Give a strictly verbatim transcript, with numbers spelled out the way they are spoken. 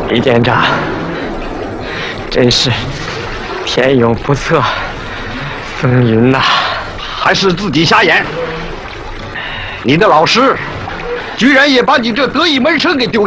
李店长，真是天有不测风云呐！ 还是自己瞎眼。你的老师居然也把你这得意门生给丢